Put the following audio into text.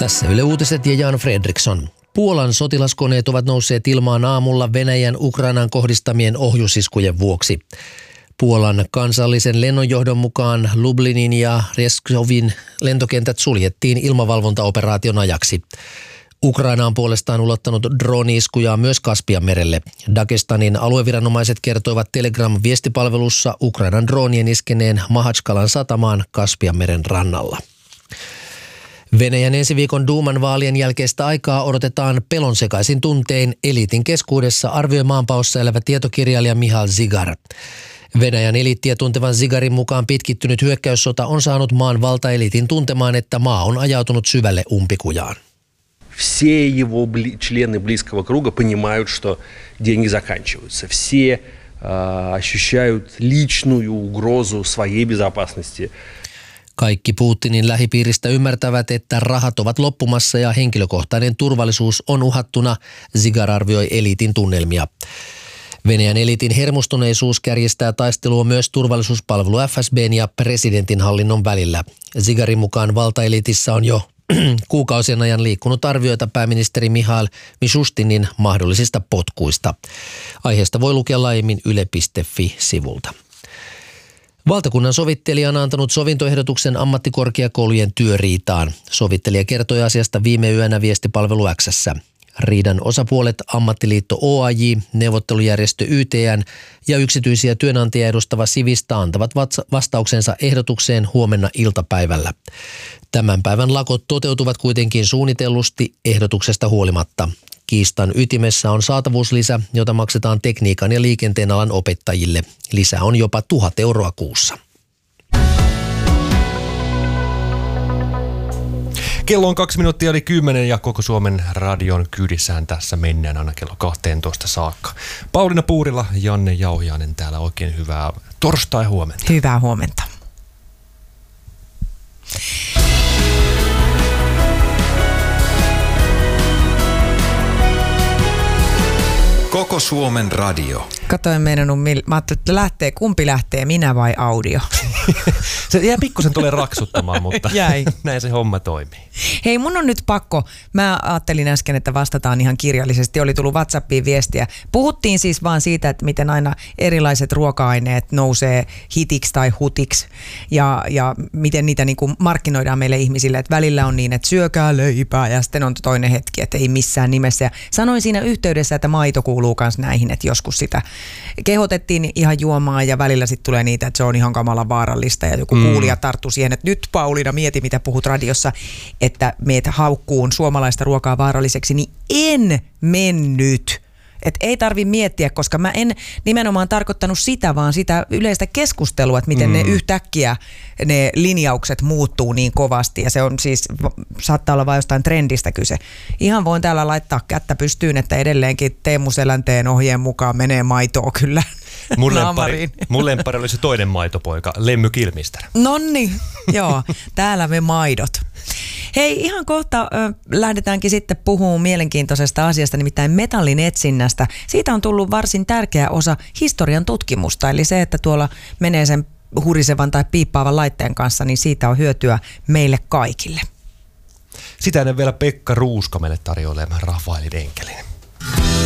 Tässä Yle Uutiset ja Jan Fredriksson. Puolan sotilaskoneet ovat nousseet ilmaan aamulla Venäjän Ukrainaan kohdistamien ohjusiskujen vuoksi. Puolan kansallisen lennonjohdon mukaan Lublinin ja Reskovin lentokentät suljettiin ilmavalvontaoperaation ajaksi. Ukraina on puolestaan ulottanut drone-iskuja myös Kaspianmerelle. Dagestanin alueviranomaiset kertoivat Telegram-viestipalvelussa Ukrainan droonien iskeneen Mahatskalan satamaan Kaspianmeren rannalla. Venäjän ensi viikon duuman vaalien jälkeistä aikaa odotetaan pelonsekaisin tuntein eliitin keskuudessa, arvioi maanpaossa elävä tietokirjailija Mihail Zigar. Venäjän eliittiä tuntevan Zigarin mukaan pitkittynyt hyökkäyssota on saanut maan valtaeliitin tuntemaan, että maa on ajautunut syvälle umpikujaan. Все его члены близкого круга понимают, что деньги заканчиваются. Все ощущают личную угрозу своей безопасности. Kaikki Putinin lähipiiristä ymmärtävät, että rahat ovat loppumassa ja henkilökohtainen turvallisuus on uhattuna, Zigar arvioi eliitin tunnelmia. Venäjän eliitin hermostuneisuus kärjistää taistelua myös turvallisuuspalvelu FSB:n ja presidentin hallinnon välillä. Zigarin mukaan valtaeliitissä on jo kuukausien ajan liikkunut arvioita pääministeri Mihail Mishustinin mahdollisista potkuista. Aiheesta voi lukea laajemmin yle.fi-sivulta. Valtakunnan sovittelija on antanut sovintoehdotuksen ammattikorkeakoulujen työriitaan. Sovittelija kertoi asiasta viime yönä viestipalvelu X:ssä. Riidan osapuolet ammattiliitto OAJ, neuvottelujärjestö YTN ja yksityisiä työnantajia edustava Sivista antavat vastauksensa ehdotukseen huomenna iltapäivällä. Tämän päivän lakot toteutuvat kuitenkin suunnitellusti ehdotuksesta huolimatta. Kiistan ytimessä on saatavuuslisä, jota maksetaan tekniikan ja liikenteen alan opettajille. Lisä on jopa 1 000 euroa kuussa. Kello on 2 minuuttia yli 10 ja koko Suomen radion kyydissään tässä mennään aina kello 12 saakka. Pauliina Puurila, Janne Jauhiainen täällä, oikein hyvää torstai-huomenta. Hyvää huomenta. Koko Suomen radio. Katoin mä ajattelin, että kumpi lähtee, minä vai audio? Se jää pikkusen tulee raksuttamaan, mutta jäi. Näin se homma toimii. Hei, mun on nyt pakko. Mä ajattelin äsken, että vastataan ihan kirjallisesti. Oli tullut WhatsAppiin viestiä. Puhuttiin siis vaan siitä, että miten aina erilaiset ruoka-aineet nousee hitiksi tai hutiksi ja miten niitä niin kuin markkinoidaan meille ihmisille. Että välillä on niin, että syökää leipää ja sitten on toinen hetki, että ei missään nimessä. Ja sanoin siinä yhteydessä, että maito kuuluu myös näihin, että joskus sitä kehotettiin ihan juomaan ja välillä sitten tulee niitä, että se on ihan kamalan vaarallista ja joku kuulija tarttui siihen, että nyt Pauliina mieti, mitä puhut radiossa, että meitä haukkuun suomalaista ruokaa vaaralliseksi, niin en mennyt. Että ei tarvi miettiä, koska mä en nimenomaan tarkoittanut sitä, vaan sitä yleistä keskustelua, että miten ne yhtäkkiä ne linjaukset muuttuu niin kovasti. Ja se on siis, saattaa olla vain jostain trendistä kyse. Ihan voin täällä laittaa kättä pystyyn, että edelleenkin Teemu Selänteen ohjeen mukaan menee maitoa kyllä naamariin. Mun lemppari oli se toinen maitopoika, Lemmy Kilmister. Nonni, joo, täällä me maidot. Hei, ihan kohta lähdetäänkin sitten puhumaan mielenkiintoisesta asiasta, nimittäin metallin etsinnästä. Siitä on tullut varsin tärkeä osa historian tutkimusta, eli se, että tuolla menee sen hurisevan tai piippaavan laitteen kanssa, niin siitä on hyötyä meille kaikille. Sitä ennen vielä Pekka Ruuska meille tarjoilee Rafaelin enkelin.